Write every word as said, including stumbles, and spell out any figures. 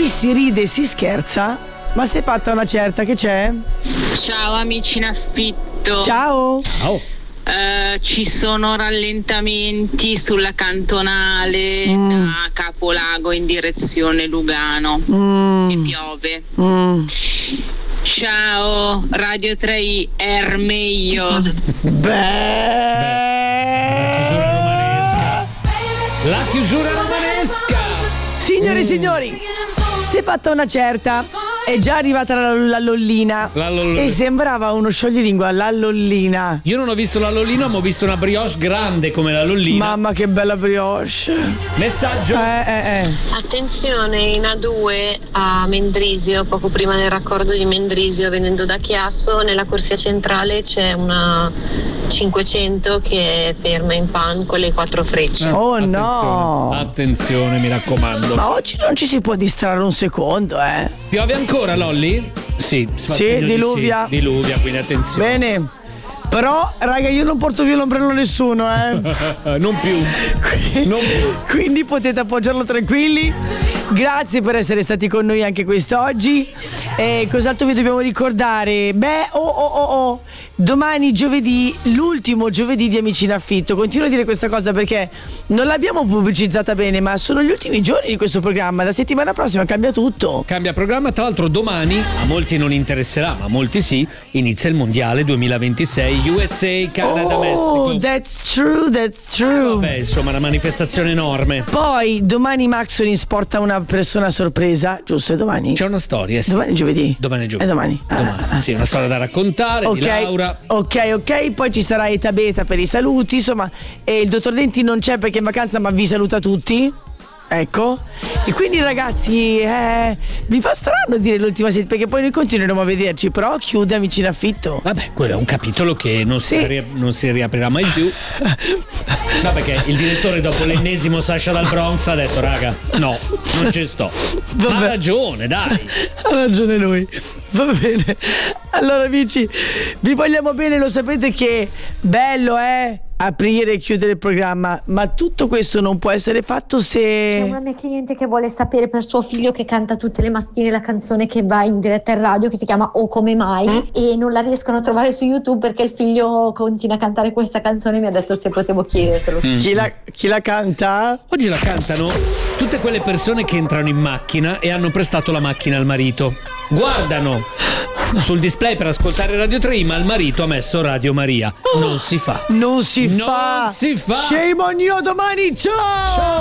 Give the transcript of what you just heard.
si ride e si scherza, ma se fatta una certa, che c'è? Ciao amici in affitto. Ciao. Ciao. Uh, ci sono rallentamenti sulla cantonale mm. da Capolago in direzione Lugano mm. e piove. Mm. Ciao Radio tre I Ermeio. Beh, la chiusura romanesca. La chiusura romanesca. Signore e signori, si è fatta una certa. È già arrivata la, la lollina. La lollina. E sembrava uno scioglilingua, la lollina. Io non ho visto la lollina, ma ho visto una brioche grande come la lollina. Mamma che bella brioche. Messaggio. Eh, eh, eh. Attenzione, in A due a Mendrisio, poco prima del raccordo di Mendrisio, venendo da Chiasso, nella corsia centrale c'è una cinquecento che è ferma in pan con le quattro frecce. Eh, oh attenzione, no. Attenzione, mi raccomando. Ma oggi non ci si può distrarre un secondo, eh. Piove ancora, Lolli? Sì, sì, diluvia. Di sì, diluvia, quindi attenzione. Bene. Però, raga, io non porto via l'ombrello a nessuno, eh. non più. Quindi, non più. Quindi potete appoggiarlo tranquilli. Grazie per essere stati con noi anche quest'oggi. E cos'altro vi dobbiamo ricordare? Beh, oh oh oh oh. Domani giovedì, l'ultimo giovedì di Amici in Affitto. Continuo a dire questa cosa perché non l'abbiamo pubblicizzata bene, ma sono gli ultimi giorni di questo programma. La settimana prossima cambia tutto. Cambia programma, tra l'altro domani, a molti non interesserà, ma a molti sì, inizia il Mondiale duemilaventisei U S A, Canada, oh, Messico. Oh, that's true, that's true. Vabbè, insomma, una manifestazione enorme. Poi domani Maxonis porta una persona sorpresa, giusto? È domani? C'è una storia, sì. Domani è giovedì? Domani è giovedì. È domani. Domani, ah. sì, una storia da raccontare, okay. di Laura. Ok, ok, poi ci sarà Eta Beta per i saluti, insomma, e il dottor Denti non c'è perché è in vacanza, ma vi saluta tutti. Ecco. E quindi ragazzi, eh, mi fa strano dire l'ultima settimana, perché poi noi continueremo a vederci, però chiude Amici in Affitto. Vabbè, quello è un capitolo che non, sì. si, ri- non si riaprirà mai più. No, perché il direttore dopo l'ennesimo Sasha dal Bronx ha detto raga, no, non ci sto. Ma ha ragione, dai. Ha ragione lui. Va bene. Allora amici, vi vogliamo bene, lo sapete che bello è aprire e chiudere il programma, ma tutto questo non può essere fatto se... C'è una mia cliente che vuole sapere per suo figlio, che canta tutte le mattine la canzone che va in diretta in radio, che si chiama O Come Mai, mm. e non la riescono a trovare su YouTube perché il figlio continua a cantare questa canzone. Mi ha detto se potevo chiedertelo. Mm. Chi, la, chi la canta? Oggi la cantano tutte quelle persone che entrano in macchina e hanno prestato la macchina al marito. Guardano sul display per ascoltare Radio tre, ma il marito ha messo Radio Maria. Non si fa. Non si non fa. si fa. Shame on you, domani, ciao. Ciao.